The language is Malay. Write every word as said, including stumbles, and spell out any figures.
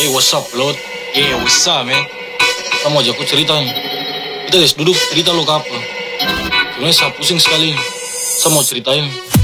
Hey, what's up, Lord? Yeah, what's up, man? Kamu aja aku cerita nih. Kita guys, duduk cerita lo ke apa? Sebenarnya saya pusing sekali. Saya mau ceritain.